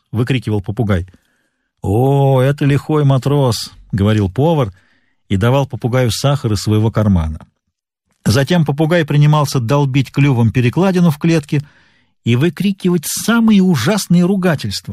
— выкрикивал попугай. «О, это лихой матрос», — говорил повар и давал попугаю сахар из своего кармана. Затем попугай принимался долбить клювом перекладину в клетке и выкрикивать самые ужасные ругательства.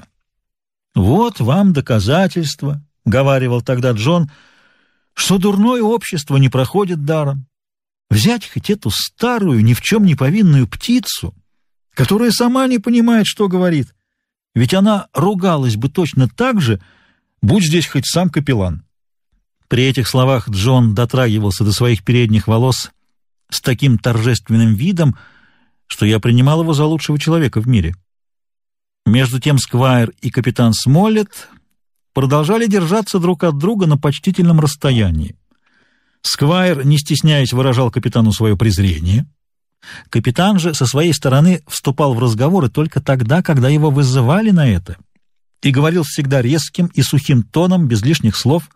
«Вот вам доказательство», — говаривал тогда Джон, — «что дурное общество не проходит даром. Взять хоть эту старую, ни в чем не повинную птицу, которая сама не понимает, что говорит, ведь она ругалась бы точно так же, будь здесь хоть сам капеллан». При этих словах Джон дотрагивался до своих передних волос с таким торжественным видом, что я принимал его за лучшего человека в мире. Между тем Сквайр и капитан Смоллет продолжали держаться друг от друга на почтительном расстоянии. Сквайр, не стесняясь, выражал капитану свое презрение. Капитан же со своей стороны вступал в разговоры только тогда, когда его вызывали на это, и говорил всегда резким и сухим тоном, без лишних слов.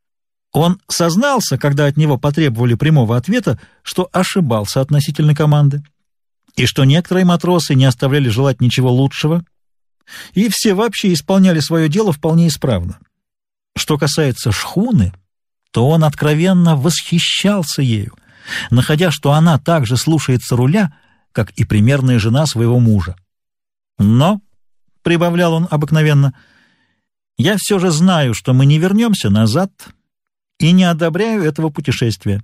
Он сознался, когда от него потребовали прямого ответа, что ошибался относительно команды, и что некоторые матросы не оставляли желать ничего лучшего, и все вообще исполняли свое дело вполне исправно. Что касается шхуны, то он откровенно восхищался ею, находя, что она также слушается руля, как и примерная жена своего мужа. «Но», — прибавлял он обыкновенно, — «я все же знаю, что мы не вернемся назад и не одобряю этого путешествия».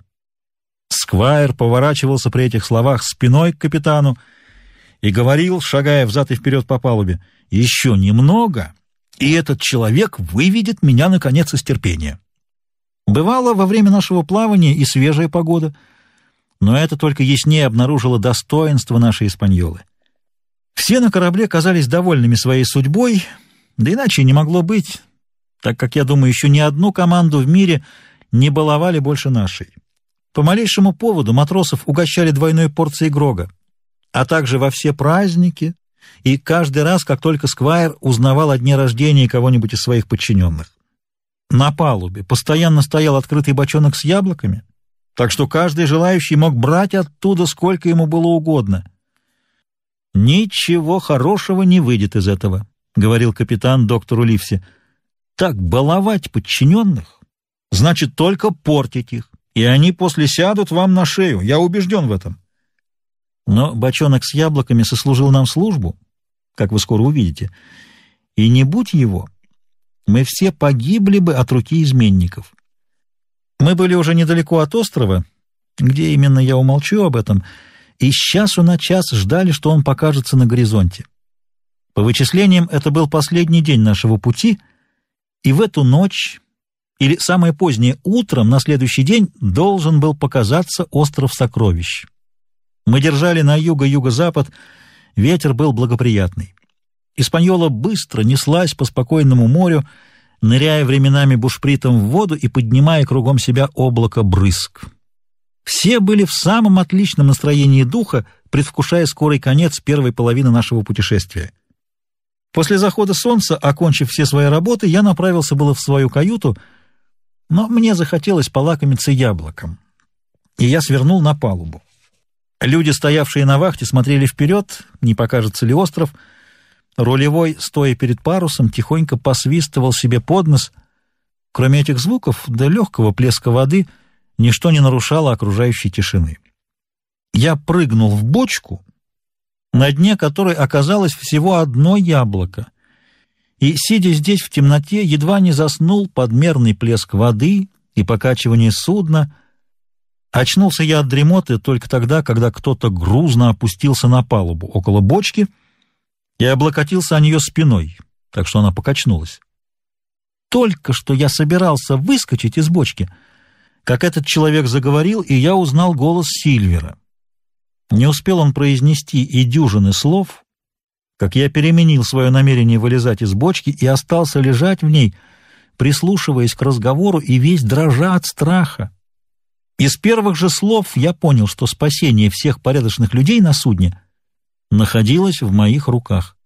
Сквайр поворачивался при этих словах спиной к капитану и говорил, шагая взад и вперед по палубе: «Еще немного, и этот человек выведет меня, наконец, из терпения». Бывало во время нашего плавания и свежая погода, но это только яснее обнаружило достоинство нашей испаньолы. Все на корабле казались довольными своей судьбой, да иначе и не могло быть, так как, я думаю, еще ни одну команду в мире не баловали больше нашей. По малейшему поводу матросов угощали двойной порцией грога, а также во все праздники и каждый раз, как только Сквайр узнавал о дне рождения кого-нибудь из своих подчиненных. На палубе постоянно стоял открытый бочонок с яблоками, так что каждый желающий мог брать оттуда сколько ему было угодно. «Ничего хорошего не выйдет из этого», — говорил капитан доктору Ливси. «Так баловать подчиненных значит только портить их, и они после сядут вам на шею, я убежден в этом». Но бочонок с яблоками сослужил нам службу, как вы скоро увидите, и не будь его, мы все погибли бы от руки изменников. Мы были уже недалеко от острова, где именно я умолчу об этом, и с часу на час ждали, что он покажется на горизонте. По вычислениям, это был последний день нашего пути, и в эту ночь, или самое позднее утром на следующий день, должен был показаться остров Сокровищ. Мы держали на юго-юго-запад, ветер был благоприятный. Испаньола быстро неслась по спокойному морю, ныряя временами бушпритом в воду и поднимая кругом себя облако брызг. Все были в самом отличном настроении духа, предвкушая скорый конец первой половины нашего путешествия. После захода солнца, окончив все свои работы, я направился было в свою каюту, но мне захотелось полакомиться яблоком, и я свернул на палубу. Люди, стоявшие на вахте, смотрели вперед, не покажется ли остров. Рулевой, стоя перед парусом, тихонько посвистывал себе под нос. Кроме этих звуков, до легкого плеска воды, ничто не нарушало окружающей тишины. Я прыгнул в бочку, на дне которой оказалось всего одно яблоко, и, сидя здесь в темноте, едва не заснул под мерный плеск воды и покачивание судна. Очнулся я от дремоты только тогда, когда кто-то грузно опустился на палубу около бочки и облокотился о нее спиной, так что она покачнулась. Только что я собирался выскочить из бочки, как этот человек заговорил, и я узнал голос Сильвера. Не успел он произнести и дюжины слов, как я переменил свое намерение вылезать из бочки и остался лежать в ней, прислушиваясь к разговору и весь дрожа от страха. Из первых же слов я понял, что спасение всех порядочных людей на судне находилось в моих руках.